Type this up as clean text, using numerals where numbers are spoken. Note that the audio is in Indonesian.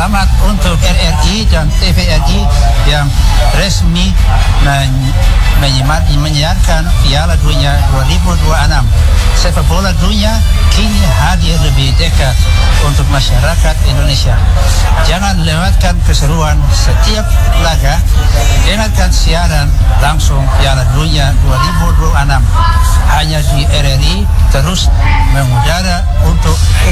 selamat untuk RRI dan TVRI yang resmi menyiarkan Piala Dunia 2026. Sepak bola dunia kini hadir lebih dekat untuk masyarakat Indonesia. Jangan lewatkan keseruan setiap laga. Dengarkan siaran langsung Piala Dunia 2026 hanya di RRI, terus mengudara untuk